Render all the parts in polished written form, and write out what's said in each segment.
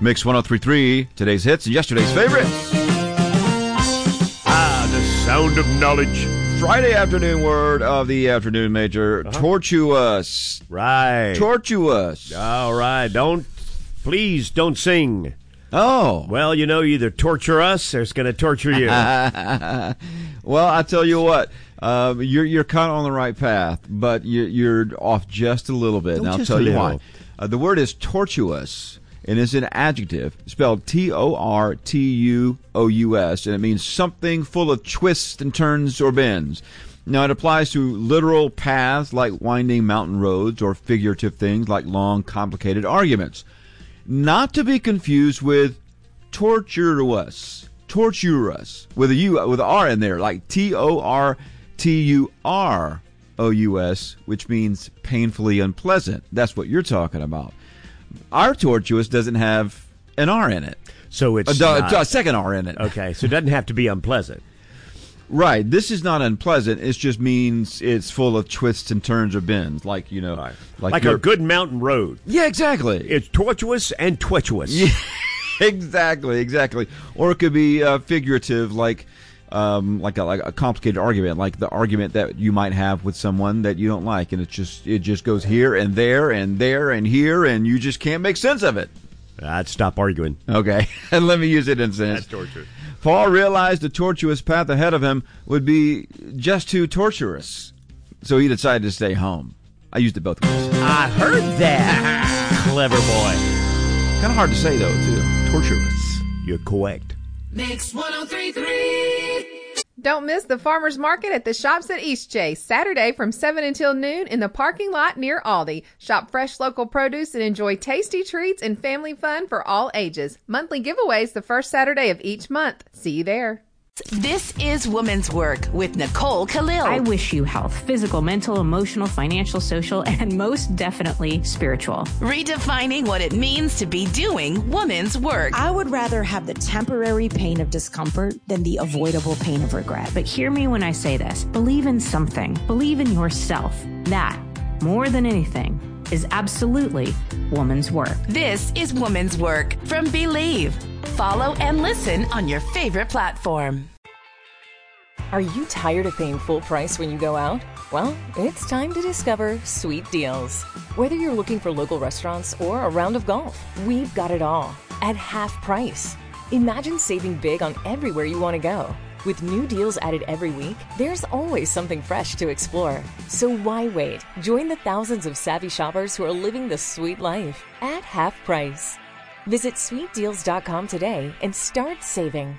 Mix 103.3, today's hits and yesterday's favorites. The sound of knowledge. Friday afternoon word of the afternoon, Major. Tortuous. Right. Tortuous. All right. Please don't sing. Oh. Well, you either torture us or it's going to torture you. Well, I tell you what. You're kind of on the right path, but you're off just a little bit. And I'll tell you why. The word is tortuous, and it's an adjective spelled Tortuous, and it means something full of twists and turns or bends. Now, it applies to literal paths like winding mountain roads or figurative things like long, complicated arguments. Not to be confused with tortuous with an R in there, like Torturous, which means painfully unpleasant. That's what you're talking about. Our tortuous doesn't have an R in it. So it's a second R in it. Okay, so it doesn't have to be unpleasant. Right. This is not unpleasant. It just means it's full of twists and turns or bends, like like a good mountain road. Yeah, exactly. It's tortuous and twitchous. Yeah, exactly. Or it could be figurative, like a complicated argument, like the argument that you might have with someone that you don't like, and it just goes here and there and there and here, and you just can't make sense of it. I'd stop arguing. Okay, and let me use it in a sense. That's torture. Paul realized the tortuous path ahead of him would be just too torturous, so he decided to stay home. I used it both ways. I heard that. Clever boy. Kind of hard to say, though, too. Tortuous. You're correct. Mix 103.3. Don't miss the farmers market at the shops at Eastchase, Saturday from 7 until noon in the parking lot near Aldi. Shop fresh local produce and enjoy tasty treats and family fun for all ages. Monthly giveaways the first Saturday of each month. See you there. This is Woman's Work with Nicole Khalil. I wish you health, physical, mental, emotional, financial, social, and most definitely spiritual. Redefining what it means to be doing woman's work. I would rather have the temporary pain of discomfort than the avoidable pain of regret. But hear me when I say this. Believe in something. Believe in yourself. That, more than anything, is absolutely woman's work. This is Woman's Work from Believe. Follow and listen on your favorite platform. Are you tired of paying full price when you go out? Well, it's time to discover Sweet Deals. Whether you're looking for local restaurants or a round of golf, we've got it all at half price. Imagine saving big on everywhere you want to go. With new deals added every week, there's always something fresh to explore. So why wait? Join the thousands of savvy shoppers who are living the sweet life at half price. Visit sweetdeals.com today and start saving.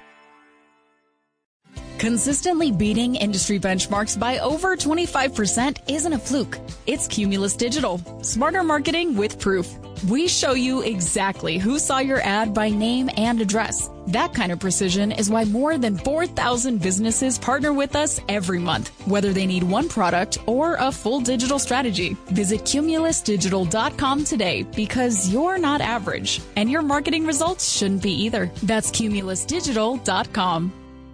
Consistently beating industry benchmarks by over 25% isn't a fluke. It's Cumulus Digital. Smarter marketing with proof. We show you exactly who saw your ad by name and address. That kind of precision is why more than 4,000 businesses partner with us every month, whether they need one product or a full digital strategy. Visit cumulusdigital.com today because you're not average, and your marketing results shouldn't be either. That's cumulusdigital.com.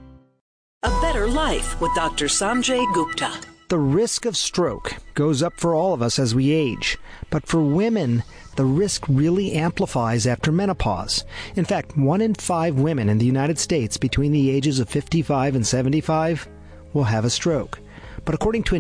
A Better Life with Dr. Sanjay Gupta. The risk of stroke goes up for all of us as we age, but for women, the risk really amplifies after menopause. In fact, 1 in 5 women in the United States between the ages of 55 and 75 will have a stroke. But according to